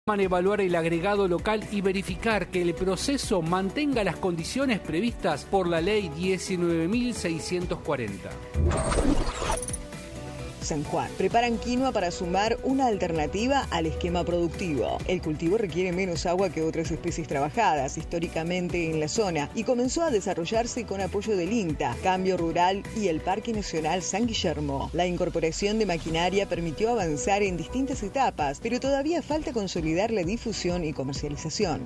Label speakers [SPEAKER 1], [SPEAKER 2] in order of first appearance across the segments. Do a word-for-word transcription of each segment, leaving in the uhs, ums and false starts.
[SPEAKER 1] evaluar el agregado local y verificar que el proceso mantenga las condiciones previstas por la ley diecinueve mil seiscientos cuarenta.
[SPEAKER 2] San Juan. Preparan quinoa para sumar una alternativa al esquema productivo. El cultivo requiere menos agua que otras especies trabajadas históricamente en la zona y comenzó a desarrollarse con apoyo del INTA, Cambio Rural y el Parque Nacional San Guillermo. La incorporación de maquinaria permitió avanzar en distintas etapas, pero todavía falta consolidar la difusión y comercialización.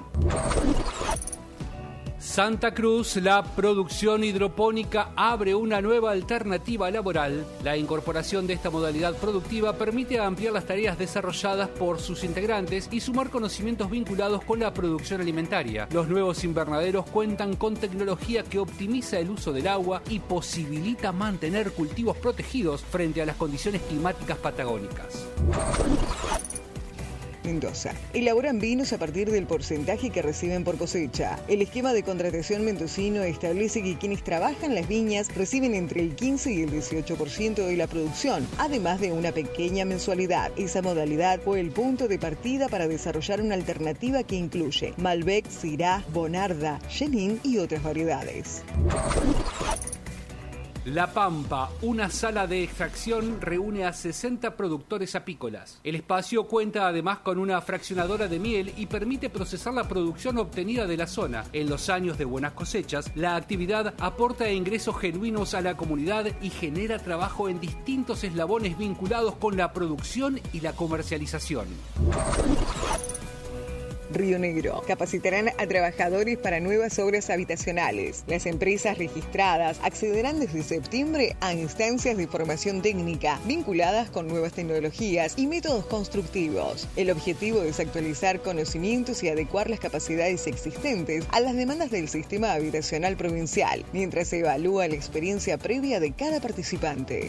[SPEAKER 1] Santa Cruz, la producción hidropónica abre una nueva alternativa laboral. La incorporación de esta modalidad productiva permite ampliar las tareas desarrolladas por sus integrantes y sumar conocimientos vinculados con la producción alimentaria. Los nuevos invernaderos cuentan con tecnología que optimiza el uso del agua y posibilita mantener cultivos protegidos frente a las condiciones climáticas patagónicas.
[SPEAKER 2] Mendoza. Elaboran vinos a partir del porcentaje que reciben por cosecha. El esquema de contratación mendocino establece que quienes trabajan las viñas reciben entre el quince y el dieciocho por ciento de la producción, además de una pequeña mensualidad. Esa modalidad fue el punto de partida para desarrollar una alternativa que incluye Malbec, Syrah, Bonarda, Chenin y otras variedades.
[SPEAKER 1] La Pampa, una sala de extracción, reúne a sesenta productores apícolas. El espacio cuenta además con una fraccionadora de miel y permite procesar la producción obtenida de la zona. En los años de buenas cosechas, la actividad aporta ingresos genuinos a la comunidad y genera trabajo en distintos eslabones vinculados con la producción y la comercialización.
[SPEAKER 2] Río Negro. Capacitarán a trabajadores para nuevas obras habitacionales. Las empresas registradas accederán desde septiembre a instancias de formación técnica vinculadas con nuevas tecnologías y métodos constructivos. El objetivo es actualizar conocimientos y adecuar las capacidades existentes a las demandas del sistema habitacional provincial, mientras se evalúa la experiencia previa de cada participante.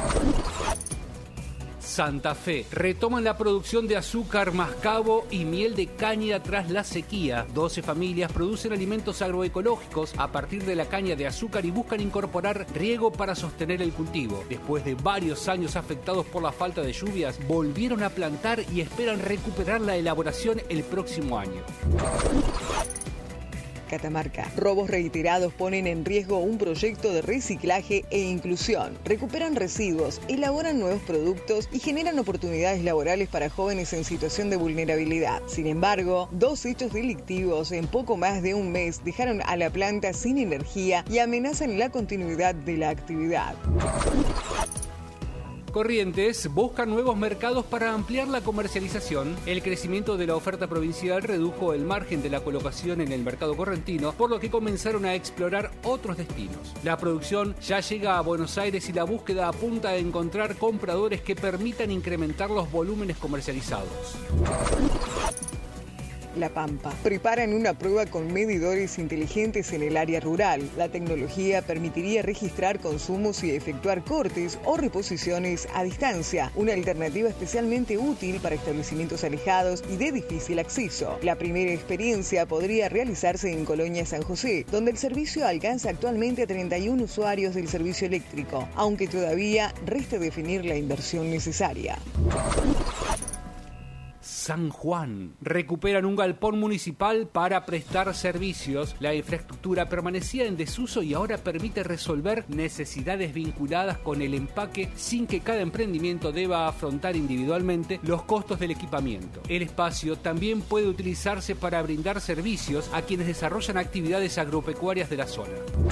[SPEAKER 1] Santa Fe. Retoman la producción de azúcar, mascabo y miel de caña tras la sequía. doce familias producen alimentos agroecológicos a partir de la caña de azúcar y buscan incorporar riego para sostener el cultivo. Después de varios años afectados por la falta de lluvias, volvieron a plantar y esperan recuperar la elaboración el próximo año.
[SPEAKER 2] Catamarca. Robos reiterados ponen en riesgo un proyecto de reciclaje e inclusión. Recuperan residuos, elaboran nuevos productos y generan oportunidades laborales para jóvenes en situación de vulnerabilidad. Sin embargo, dos hechos delictivos en poco más de un mes dejaron a la planta sin energía y amenazan la continuidad de la actividad.
[SPEAKER 1] Corrientes busca nuevos mercados para ampliar la comercialización. El crecimiento de la oferta provincial redujo el margen de la colocación en el mercado correntino, por lo que comenzaron a explorar otros destinos. La producción ya llega a Buenos Aires y la búsqueda apunta a encontrar compradores que permitan incrementar los volúmenes comercializados.
[SPEAKER 2] La Pampa. Preparan una prueba con medidores inteligentes en el área rural. La tecnología permitiría registrar consumos y efectuar cortes o reposiciones a distancia, una alternativa especialmente útil para establecimientos alejados y de difícil acceso. La primera experiencia podría realizarse en Colonia San José, donde el servicio alcanza actualmente a treinta y uno usuarios del servicio eléctrico, aunque todavía resta definir la inversión necesaria.
[SPEAKER 1] San Juan. Recuperan un galpón municipal para prestar servicios. La infraestructura permanecía en desuso y ahora permite resolver necesidades vinculadas con el empaque sin que cada emprendimiento deba afrontar individualmente los costos del equipamiento. El espacio también puede utilizarse para brindar servicios a quienes desarrollan actividades agropecuarias de la zona.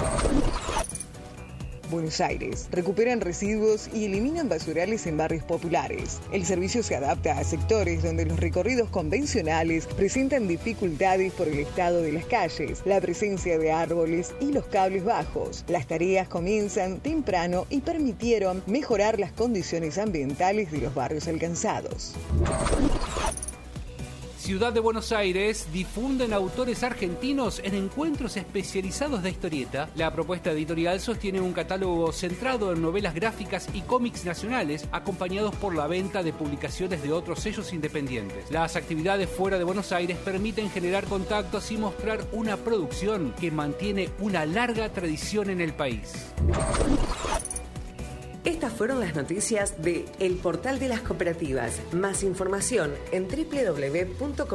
[SPEAKER 2] Buenos Aires. Recuperan residuos y eliminan basurales en barrios populares. El servicio se adapta a sectores donde los recorridos convencionales presentan dificultades por el estado de las calles, la presencia de árboles y los cables bajos. Las tareas comienzan temprano y permitieron mejorar las condiciones ambientales de los barrios alcanzados.
[SPEAKER 1] Ciudad de Buenos Aires difunden autores argentinos en encuentros especializados de historieta. La propuesta editorial sostiene un catálogo centrado en novelas gráficas y cómics nacionales, acompañados por la venta de publicaciones de otros sellos independientes. Las actividades fuera de Buenos Aires permiten generar contactos y mostrar una producción que mantiene una larga tradición en el país.
[SPEAKER 3] Estas fueron las noticias de El Portal de las Cooperativas. Más información en doble u doble u doble u punto